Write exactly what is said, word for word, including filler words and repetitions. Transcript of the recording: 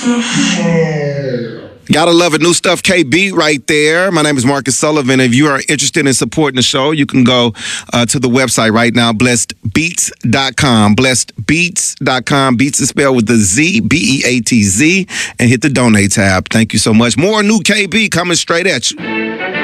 Gotta love it. New stuff, K B right there. My name is Marcus Sullivan. If you are interested in supporting the show, you can go uh, to the website right now, blessed beats dot com. blessed beats dot com. Beats is spelled with the Z, B E A T Z, and hit the donate tab. Thank you so much. More new K B coming straight at you.